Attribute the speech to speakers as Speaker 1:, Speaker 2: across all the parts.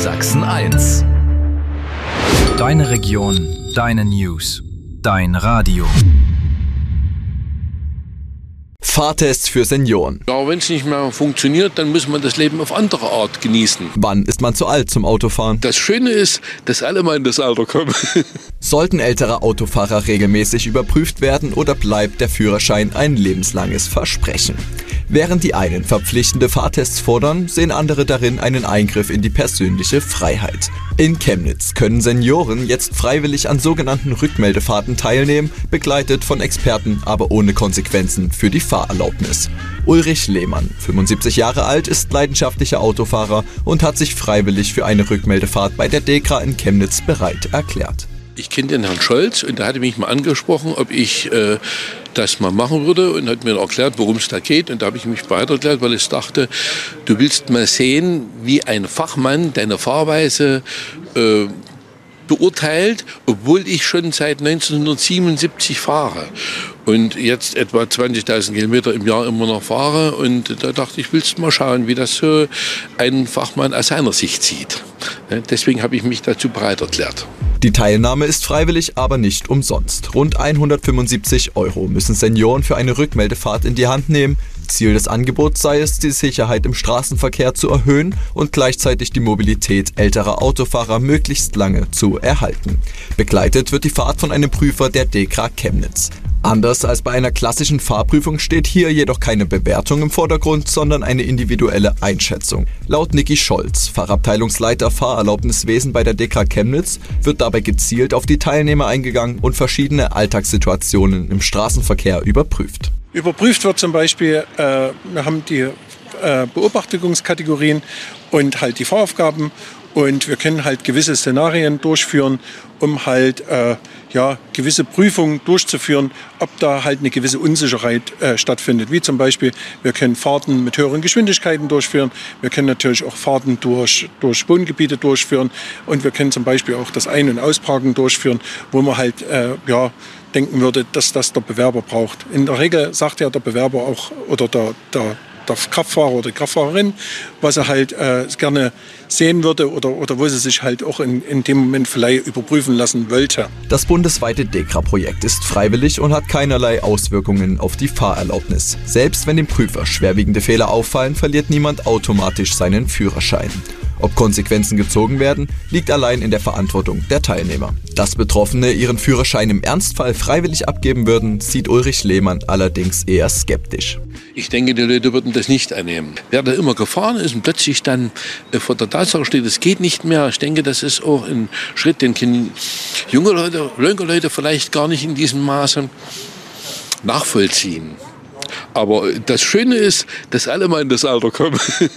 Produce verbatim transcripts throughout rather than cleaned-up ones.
Speaker 1: Sachsen eins. Deine Region, deine News, dein Radio.
Speaker 2: Fahrtests für Senioren.
Speaker 3: Ja, wenn es nicht mehr funktioniert, dann muss man das Leben auf andere Art genießen.
Speaker 2: Wann ist man zu alt zum Autofahren?
Speaker 3: Das Schöne ist, dass alle mal in das Alter kommen.
Speaker 2: Sollten ältere Autofahrer regelmäßig überprüft werden oder bleibt der Führerschein ein lebenslanges Versprechen? Während die einen verpflichtende Fahrtests fordern, sehen andere darin einen Eingriff in die persönliche Freiheit. In Chemnitz können Senioren jetzt freiwillig an sogenannten Rückmeldefahrten teilnehmen, begleitet von Experten, aber ohne Konsequenzen für die Fahrerlaubnis. Ulrich Lehmann, fünfundsiebzig Jahre alt, ist leidenschaftlicher Autofahrer und hat sich freiwillig für eine Rückmeldefahrt bei der DEKRA in Chemnitz bereit erklärt.
Speaker 3: Ich kenne den Herrn Scholz und der hatte mich mal angesprochen, ob ich äh, das mal machen würde und hat mir erklärt, worum es da geht. Und da habe ich mich bereit erklärt, weil ich dachte, du willst mal sehen, wie ein Fachmann deine Fahrweise äh, beurteilt, obwohl ich schon seit neunzehnhundertsiebenundsiebzig fahre und jetzt etwa zwanzigtausend Kilometer im Jahr immer noch fahre. Und da dachte ich, willst du mal schauen, wie das so ein Fachmann aus seiner Sicht sieht. Deswegen habe ich mich dazu bereit erklärt.
Speaker 2: Die Teilnahme ist freiwillig, aber nicht umsonst. Rund hundertfünfundsiebzig Euro müssen Senioren für eine Rückmeldefahrt in die Hand nehmen. Ziel des Angebots sei es, die Sicherheit im Straßenverkehr zu erhöhen und gleichzeitig die Mobilität älterer Autofahrer möglichst lange zu erhalten. Begleitet wird die Fahrt von einem Prüfer der DEKRA Chemnitz. Anders als bei einer klassischen Fahrprüfung steht hier jedoch keine Bewertung im Vordergrund, sondern eine individuelle Einschätzung. Laut Niki Scholz, Fachabteilungsleiter Fahrerlaubniswesen bei der DEKRA Chemnitz, wird dabei gezielt auf die Teilnehmer eingegangen und verschiedene Alltagssituationen im Straßenverkehr überprüft.
Speaker 4: Überprüft wird zum Beispiel, äh, wir haben die äh, Beobachtungskategorien und halt die Fahraufgaben und wir können halt gewisse Szenarien durchführen, um halt äh, ja, gewisse Prüfungen durchzuführen, ob da halt eine gewisse Unsicherheit äh, stattfindet. Wie zum Beispiel, wir können Fahrten mit höheren Geschwindigkeiten durchführen, wir können natürlich auch Fahrten durch, durch Wohngebiete durchführen und wir können zum Beispiel auch das Ein- und Ausparken durchführen, wo man halt äh, ja, denken würde, dass das der Bewerber braucht. In der Regel sagt ja der Bewerber auch oder der, der, der Kraftfahrer oder die Kraftfahrerin, was er halt äh, gerne sehen würde oder, oder wo sie sich halt auch in, in dem Moment vielleicht überprüfen lassen wollte.
Speaker 2: Das bundesweite DEKRA-Projekt ist freiwillig und hat keinerlei Auswirkungen auf die Fahrerlaubnis. Selbst wenn dem Prüfer schwerwiegende Fehler auffallen, verliert niemand automatisch seinen Führerschein. Ob Konsequenzen gezogen werden, liegt allein in der Verantwortung der Teilnehmer. Dass Betroffene ihren Führerschein im Ernstfall freiwillig abgeben würden, sieht Ulrich Lehmann allerdings eher skeptisch.
Speaker 3: Ich denke, die Leute würden das nicht annehmen. Wer da immer gefahren ist und plötzlich dann äh, vor der Tatsache steht, es geht nicht mehr, ich denke, das ist auch ein Schritt, den können junge Leute, junge Leute vielleicht gar nicht in diesem Maße nachvollziehen. Aber das Schöne ist, dass alle mal in das Alter kommen.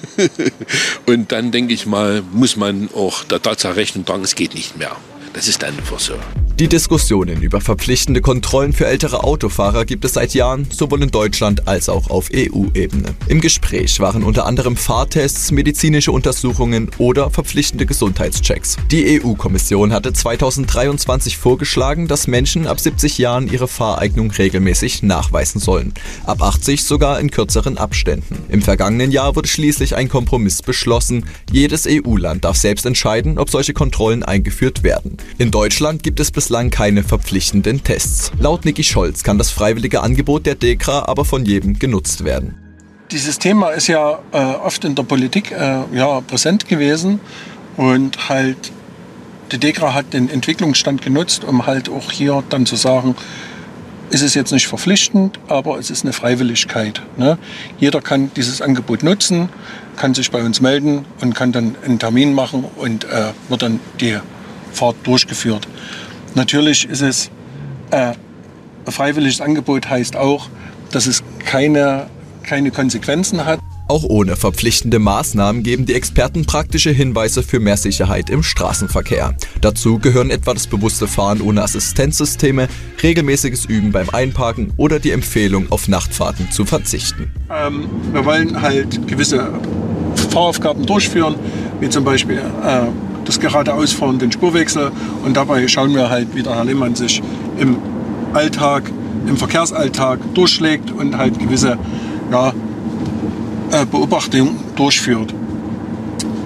Speaker 3: Und dann, denke ich mal, muss man auch der Tatsache Rechnung tragen, es geht nicht mehr. Das ist einfach so.
Speaker 2: Die Diskussionen über verpflichtende Kontrollen für ältere Autofahrer gibt es seit Jahren, sowohl in Deutschland als auch auf E U-Ebene. Im Gespräch waren unter anderem Fahrtests, medizinische Untersuchungen oder verpflichtende Gesundheitschecks. Die E U-Kommission hatte zweitausenddreiundzwanzig vorgeschlagen, dass Menschen ab siebzig Jahren ihre Fahreignung regelmäßig nachweisen sollen. Ab achtzig sogar in kürzeren Abständen. Im vergangenen Jahr wurde schließlich ein Kompromiss beschlossen. Jedes E U-Land darf selbst entscheiden, ob solche Kontrollen eingeführt werden. In Deutschland gibt es bislang keine verpflichtenden Tests. Laut Niki Scholz kann das freiwillige Angebot der DEKRA aber von jedem genutzt werden.
Speaker 4: Dieses Thema ist ja äh, oft in der Politik äh, ja, präsent gewesen und halt die DEKRA hat den Entwicklungsstand genutzt, um halt auch hier dann zu sagen, ist es jetzt nicht verpflichtend, aber es ist eine Freiwilligkeit. Ne? Jeder kann dieses Angebot nutzen, kann sich bei uns melden und kann dann einen Termin machen und äh, wird dann die Fahrt durchgeführt. Natürlich ist es äh, ein freiwilliges Angebot, heißt auch, dass es keine, keine Konsequenzen hat.
Speaker 2: Auch ohne verpflichtende Maßnahmen geben die Experten praktische Hinweise für mehr Sicherheit im Straßenverkehr. Dazu gehören etwa das bewusste Fahren ohne Assistenzsysteme, regelmäßiges Üben beim Einparken oder die Empfehlung, auf Nachtfahrten zu verzichten.
Speaker 4: Ähm, wir wollen halt gewisse Fahraufgaben durchführen, wie zum Beispiel äh, das geradeausfahren, den Spurwechsel. Und dabei schauen wir halt, wie der Herr Lehmann sich im Alltag, im Verkehrsalltag durchschlägt und halt gewisse ja, Beobachtungen durchführt.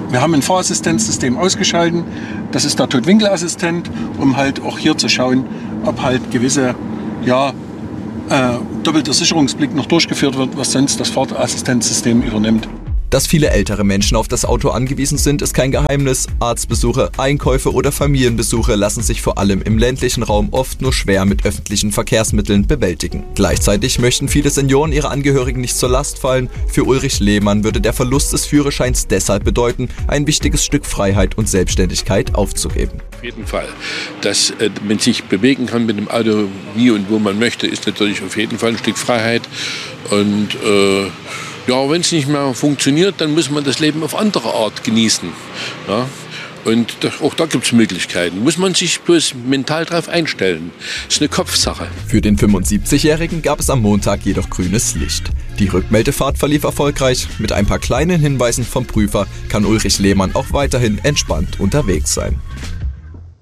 Speaker 4: Wir haben ein Fahrassistenzsystem ausgeschalten. Das ist der Totwinkelassistent, um halt auch hier zu schauen, ob halt gewisse, ja, äh, doppelter Sicherungsblick noch durchgeführt wird, was sonst das Fahrassistenzsystem übernimmt.
Speaker 2: Dass viele ältere Menschen auf das Auto angewiesen sind, ist kein Geheimnis. Arztbesuche, Einkäufe oder Familienbesuche lassen sich vor allem im ländlichen Raum oft nur schwer mit öffentlichen Verkehrsmitteln bewältigen. Gleichzeitig möchten viele Senioren ihre Angehörigen nicht zur Last fallen. Für Ulrich Lehmann würde der Verlust des Führerscheins deshalb bedeuten, ein wichtiges Stück Freiheit und Selbstständigkeit aufzugeben.
Speaker 3: Auf jeden Fall. Dass äh, man sich bewegen kann mit dem Auto, wie und wo man möchte, ist natürlich auf jeden Fall ein Stück Freiheit. Und äh, ja, wenn es nicht mehr funktioniert, dann muss man das Leben auf andere Art genießen. Ja? Und das, auch da gibt es Möglichkeiten. Muss man sich bloß mental darauf einstellen. Das ist eine Kopfsache.
Speaker 2: Für den fünfundsiebzigjährigen gab es am Montag jedoch grünes Licht. Die Rückmeldefahrt verlief erfolgreich. Mit ein paar kleinen Hinweisen vom Prüfer kann Ulrich Lehmann auch weiterhin entspannt unterwegs sein.